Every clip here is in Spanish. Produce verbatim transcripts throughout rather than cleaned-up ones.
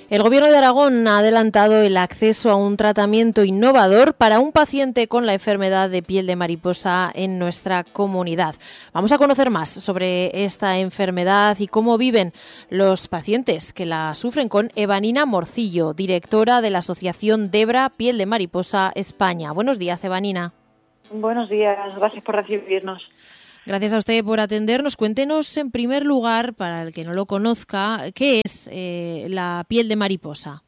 El Gobierno de Aragón ha adelantado el acceso a un tratamiento innovador para un paciente con la enfermedad de piel de mariposa en nuestra comunidad. Vamos a conocer más sobre esta enfermedad y cómo viven los pacientes que la sufren con Evanina Morcillo, directora de la Asociación Debra Piel de Mariposa España. Buenos días, Evanina. Buenos días, gracias por recibirnos. Gracias a usted por atendernos. Cuéntenos, en primer lugar, para el que no lo conozca, ¿qué es eh, la piel de mariposa?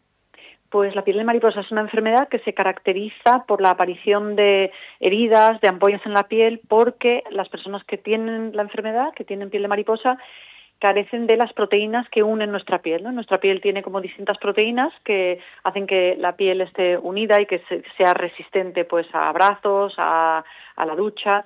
Pues la piel de mariposa es una enfermedad que se caracteriza por la aparición de heridas, de ampollas en la piel, porque las personas que tienen la enfermedad, que tienen piel de mariposa, carecen de las proteínas que unen nuestra piel, ¿no? Nuestra piel tiene como distintas proteínas que hacen que la piel esté unida y que se, sea resistente pues a abrazos, a, a la ducha.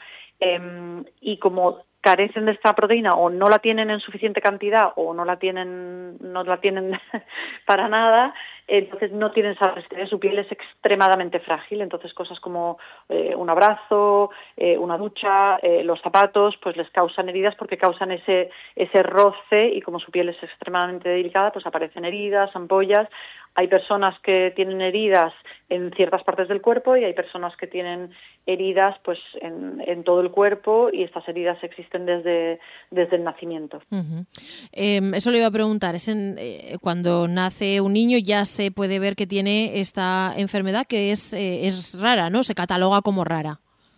Eh, y como carecen de esta proteína o no la tienen en suficiente cantidad o no la tienen no la tienen para nada, entonces no tienen esa resistencia, su piel es extremadamente frágil, entonces cosas como eh, un abrazo, eh, una ducha, eh, los zapatos, pues les causan heridas porque causan ese ese roce y como su piel es extremadamente delicada, pues aparecen heridas, ampollas. Hay personas que tienen heridas en ciertas partes del cuerpo y hay personas que tienen heridas pues en, en todo el cuerpo y estas heridas existen desde, desde el nacimiento. Uh-huh. Eh, eso le iba a preguntar, es en, eh, cuando nace un niño ya se puede ver que tiene esta enfermedad que es, eh, es rara, ¿no? Se cataloga como rara.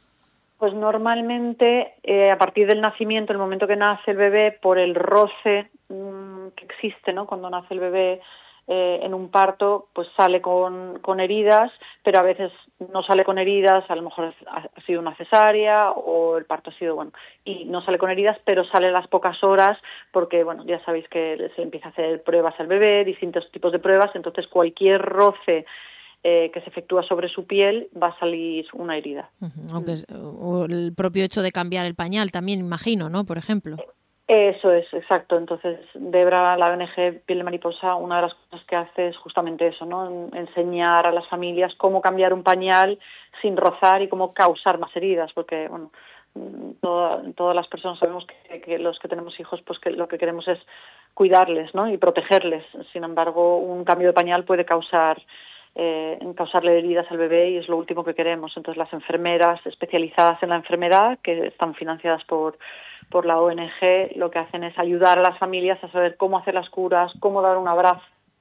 Pues normalmente eh, a partir del nacimiento, el momento que nace el bebé, por el roce mmm, que existe, ¿no? Cuando nace el bebé Eh, en un parto, pues sale con, con heridas, pero a veces no sale con heridas, a lo mejor ha, ha sido una cesárea o el parto ha sido, bueno, y no sale con heridas, pero sale a las pocas horas porque, bueno, ya sabéis que se empieza a hacer pruebas al bebé, distintos tipos de pruebas, entonces cualquier roce eh, que se efectúa sobre su piel va a salir una herida. Uh-huh. Aunque o el propio hecho de cambiar el pañal también, imagino, ¿no? Por ejemplo. Eso es, exacto. Entonces, Debra, la O N G Piel de Mariposa, una de las cosas que hace es justamente eso, ¿no? Enseñar a las familias cómo cambiar un pañal sin rozar y cómo causar más heridas, porque, bueno, toda, todas las personas sabemos que, que los que tenemos hijos, pues que lo que queremos es cuidarles, ¿no? Y protegerles. Sin embargo, un cambio de pañal puede causar eh, causarle heridas al bebé y es lo último que queremos. Entonces, las enfermeras especializadas en la enfermedad, que están financiadas por por la O N G, lo que hacen es ayudar a las familias a saber cómo hacer las curas, cómo dar un abrazo,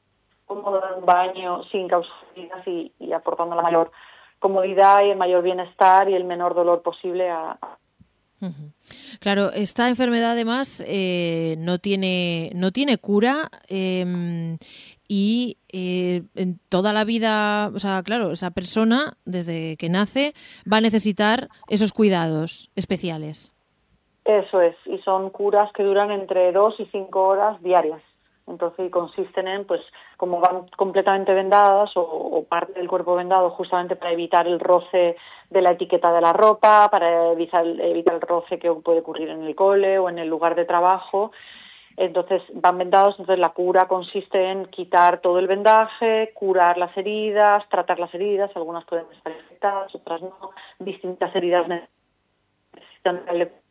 cómo dar un baño sin causar heridas y, y aportando la mayor comodidad y el mayor bienestar y el menor dolor posible a... Uh-huh. Claro, esta enfermedad además eh, no tiene no tiene cura eh, y eh, en toda la vida, o sea, claro, esa persona desde que nace va a necesitar esos cuidados especiales. Eso es, y son curas que duran entre dos y cinco horas diarias. Entonces consisten en, pues, como van completamente vendadas o, o parte del cuerpo vendado justamente para evitar el roce de la etiqueta de la ropa, para evitar, evitar el roce que puede ocurrir en el cole o en el lugar de trabajo. Entonces van vendados, entonces la cura consiste en quitar todo el vendaje, curar las heridas, tratar las heridas, algunas pueden estar infectadas, otras no, distintas heridas necesitan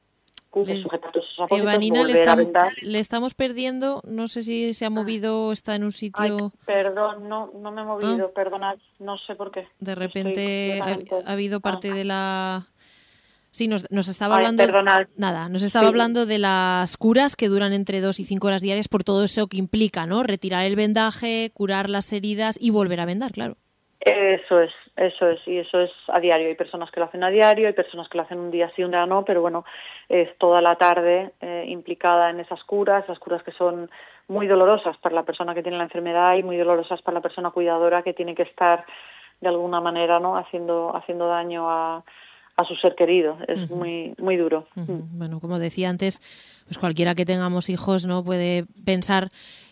Les, Evanina, le, estamos, le estamos perdiendo, no sé si se ha movido, está en un sitio... Ay, perdón, no, no me he movido, ah. perdonad, no sé por qué. De repente ha, ha habido parte ah. de la... Sí, nos, nos estaba Ay, hablando... Perdonad. Nada, nos estaba sí. hablando de las curas que duran entre dos y cinco horas diarias por todo eso que implica, ¿no? Retirar el vendaje, curar las heridas y volver a vendar, claro. Eso es, eso es, y eso es a diario. Hay personas que lo hacen a diario, hay personas que lo hacen un día sí, un día no, pero bueno, es toda la tarde eh, implicada en esas curas, esas curas que son muy dolorosas para la persona que tiene la enfermedad y muy dolorosas para la persona cuidadora que tiene que estar de alguna manera, ¿no? Haciendo, haciendo daño a, a su ser querido. Es uh-huh. muy, muy duro. Uh-huh. Bueno, como decía antes, pues cualquiera que tengamos hijos, ¿no? Puede pensar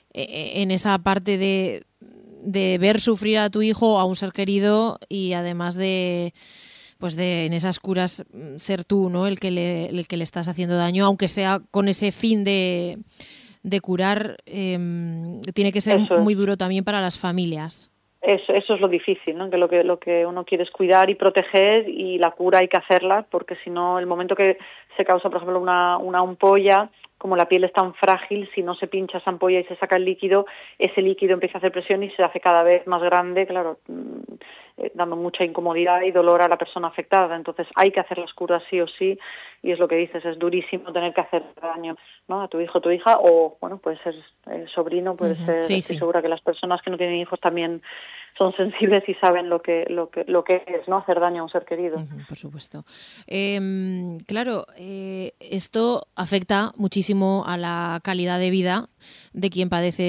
en esa parte de de ver sufrir a tu hijo o a un ser querido y además de pues de en esas curas ser tú, ¿no? El que le, el que le estás haciendo daño, aunque sea con ese fin de, de curar, eh, tiene que ser eso muy es. duro también para las familias. Eso, eso es lo difícil, ¿no? Que lo que lo que uno quiere es cuidar y proteger y la cura hay que hacerla porque si no, el momento que se causa, por ejemplo, una, una ampolla, como la piel es tan frágil, si no se pincha esa ampolla y se saca el líquido, ese líquido empieza a hacer presión y se hace cada vez más grande, claro, eh, dando mucha incomodidad y dolor a la persona afectada. Entonces hay que hacer las curas sí o sí, y es lo que dices, es durísimo tener que hacer daño, ¿no?, a tu hijo o tu hija, o bueno, puede ser eh, sobrino, puede Uh-huh. ser, Sí, estoy sí. segura que las personas que no tienen hijos también son sensibles y saben lo que lo que lo que es, ¿no?, hacer daño a un ser querido. Uh-huh, por supuesto. Eh, claro, eh, esto afecta muchísimo a la calidad de vida de quien padece